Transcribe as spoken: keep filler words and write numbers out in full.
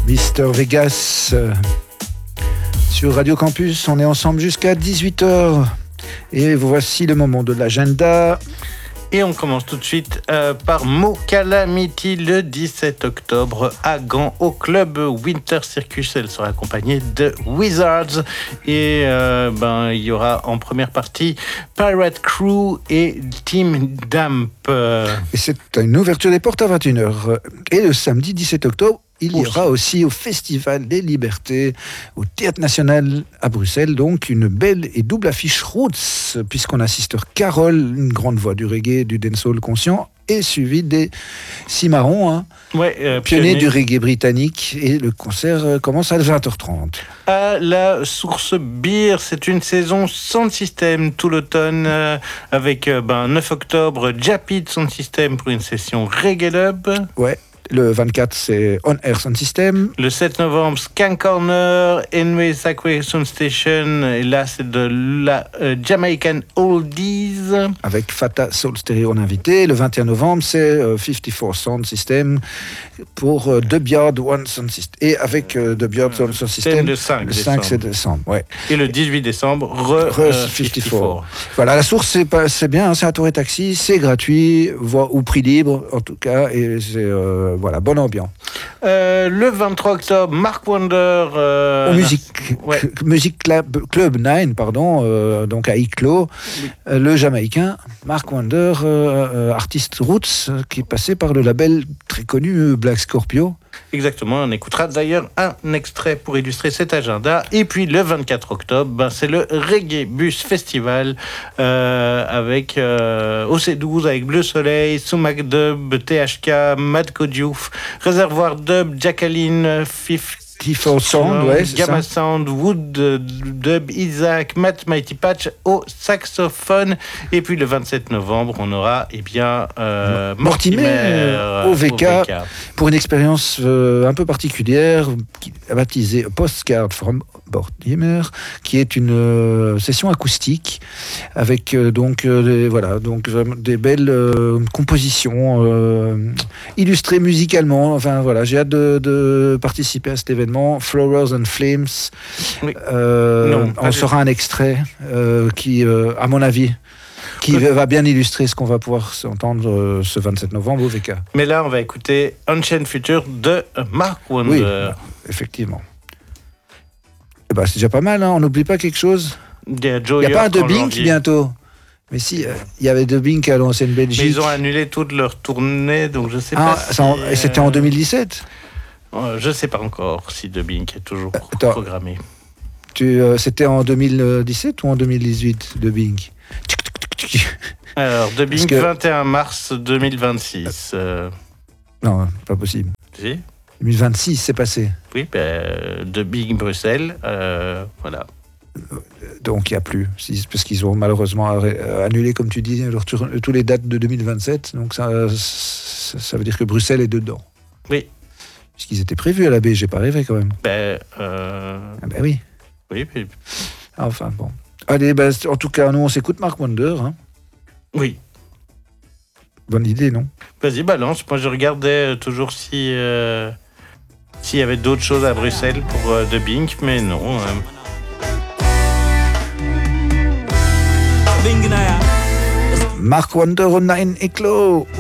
mister Vegas euh, sur Radio Campus. On est ensemble jusqu'à dix-huit heures. Et voici le moment de l'agenda. Et on commence tout de suite euh, par Mo Calamity le dix-sept octobre à Gand au club Winter Circus. Elle sera accompagnée de Wizards et euh, ben il y aura en première partie Pirate Crew et Team Damp. Et c'est une ouverture des portes à vingt et une heures. Et le samedi dix-sept octobre, il y aura aussi au Festival des Libertés, au Théâtre National à Bruxelles, donc une belle et double affiche Roots, puisqu'on assiste Carole, une grande voix du reggae, du dancehall conscient, et suivi des Cimarrons, hein, ouais, euh, pionniers du reggae britannique. Et le concert euh, commence à vingt heures trente. À la Source Beer, c'est une saison Sound System tout l'automne, euh, avec euh, ben, neuf octobre, Japid Sound System pour une session Reggae Dub. Ouais. Le vingt-quatre, c'est On Air Sound System. Le sept novembre, Skank Corner, Enway Sackway Sound Station. Et là, c'est de la euh, Jamaican Oldies. Avec Fata Soul Stereo en invité. Le vingt et un novembre, c'est euh, cinquante-quatre Sound System pour euh, Dub Yard One Sound System. Et avec euh, Dub Yard Sound System. C'est le cinq le décembre. cinq, c'est décembre, ouais. Et le dix-huit décembre, re, re euh, cinquante-quatre. cinquante-quatre. Voilà, la Source, c'est, pas, c'est bien, hein, c'est un tour et taxi, c'est gratuit, voire, ou prix libre, en tout cas. Et c'est. Euh, Voilà, bonne ambiance. Euh, le vingt-trois octobre, Mark Wonder. Euh, Au Music, ouais. Music Club, Club neuf, pardon, euh, donc à Iclo, oui. euh, le Jamaïcain Mark Wonder, euh, euh, artiste roots, euh, qui est passé par le label très connu Black Scorpio. Exactement, on écoutera d'ailleurs un extrait pour illustrer cet agenda. Et puis le vingt-quatre octobre, ben, c'est le Reggae Bus Festival euh, avec euh, O C douze, avec Bleu Soleil, Sumac Dub, T H K, Madko Diouf, Réservoir Dub, Jacqueline, Fif. Tifo Sound, ouais, c'est Gamma ça. Sound, Wood Dub, Isaac, Matt Mighty Patch au saxophone. Et puis le vingt-sept novembre, on aura eh bien, euh, Mortimer, Mortimer au V K, au V K pour une expérience euh, un peu particulière, qui, baptisée Postcard from Mortimer, qui est une euh, session acoustique avec euh, donc, euh, des, voilà, donc des belles euh, compositions euh, illustrées musicalement. Enfin voilà, j'ai hâte de, de participer à cet événement. Flowers and Flames. Oui. Euh, non, on sera un extrait euh, qui, euh, à mon avis, qui oui. va bien illustrer ce qu'on va pouvoir entendre euh, ce vingt-sept novembre au V K. Mais là, on va écouter Ancient Future de Mark Wonder. Oui, effectivement. Et bah, c'est déjà pas mal, hein. On n'oublie pas quelque chose. Il n'y a pas un dubbing bientôt. Mais si, il euh, y avait dubbing à l'ancienne Belgique. Mais ils ont annulé toute leur tournée, donc je sais ah, pas. Ça, si, c'était euh... en deux mille dix-sept. Je ne sais pas encore si Dubbing est toujours Attends, programmé. Tu, euh, c'était en deux mille dix-sept ou en deux mille dix-huit, Dubbing? Alors, Dubbing, que... vingt et un mars deux mille vingt-six. Euh... Non, pas possible. Si deux mille vingt-six, c'est passé. Oui, ben, Dubbing Bruxelles, euh, voilà. Donc il n'y a plus, parce qu'ils ont malheureusement annulé, comme tu dis, leur tour, tous les dates de deux mille vingt-sept. Donc ça, ça, ça veut dire que Bruxelles est dedans. Oui. Puisqu'ils étaient prévus à la baie, j'ai pas rêvé quand même. Ben, euh... ah ben oui. Oui, oui. Enfin bon. Allez, ben, en tout cas, nous on s'écoute Mark Wonder. Hein. Oui. Bonne idée, non? Vas-y, balance. Moi, je regardais toujours si euh, s'il y avait d'autres choses à Bruxelles pour euh, Dubbing, mais non. Euh... Mark Wonder au nine Eclos.